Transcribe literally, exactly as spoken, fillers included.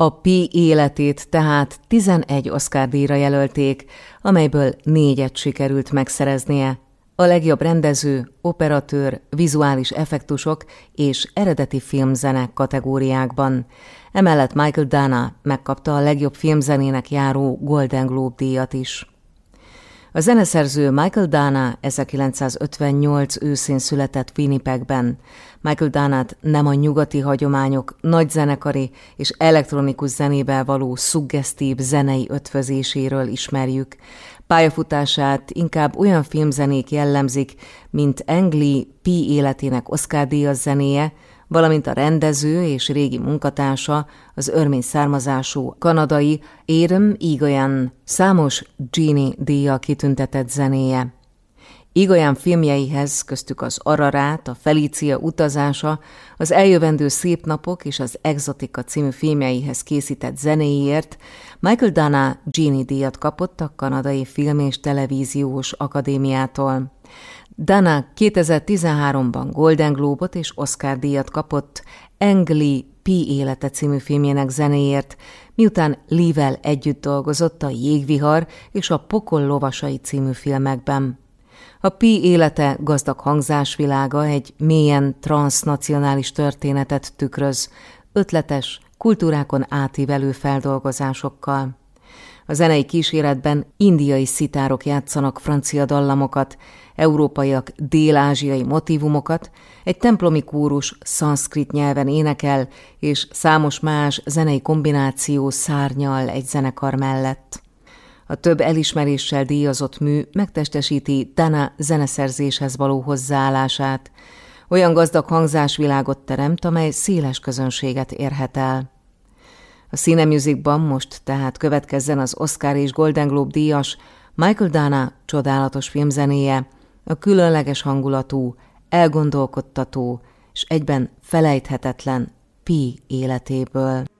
A Pi életét tehát tizenegy Oscar-díjra jelölték, amelyből négyet sikerült megszereznie. A legjobb rendező, operatőr, vizuális effektusok és eredeti filmzene kategóriákban. Emellett Michael Dana megkapta a legjobb filmzenének járó Golden Globe-díjat is. A zeneszerző Michael Dana ezerkilencszázötvennyolc őszén született Winnipegben. Michael Danát nem a nyugati hagyományok nagy zenekari és elektronikus zenével való szuggesztív zenei ötvözéséről ismerjük. Pályafutását inkább olyan filmzenék jellemzik, mint Ang Lee Pi életének Oscar-díjas zenéje, valamint a rendező és régi munkatársa, az örmény származású kanadai Adam Egoyan számos Genie-díjjal kitüntetett zenéje. Egoyan filmjeihez, köztük az Ararát, a Felícia utazása, az Eljövendő szép napok és az Exotika című filmjeihez készített zenéért Michael Dana Genie-díjat kapott a Kanadai Film- és Televíziós Akadémiától. Dana kétezer-tizenháromban Golden Globe-ot és Oscar-díjat kapott Ang Lee Pi élete című filmjének zenéért, miután Lee-vel együtt dolgozott a Jégvihar és a Pokol lovasai című filmekben. A Pi élete gazdag hangzásvilága egy mélyen transznacionális történetet tükröz, ötletes, kultúrákon átívelő feldolgozásokkal. A zenei kíséretben indiai szitárok játszanak francia dallamokat, európaiak dél-ázsiai motívumokat, egy templomi kórus szanszkrit nyelven énekel, és számos más zenei kombináció szárnyal egy zenekar mellett. A több elismeréssel díjazott mű megtestesíti Dana zeneszerzéshez való hozzáállását, olyan gazdag hangzásvilágot teremt, amely széles közönséget érhet el. A Cinemusicban most tehát következzen az Oscar és Golden Globe díjas Michael Dana csodálatos filmzenéje, a különleges hangulatú, elgondolkodtató és egyben felejthetetlen Pi életéből.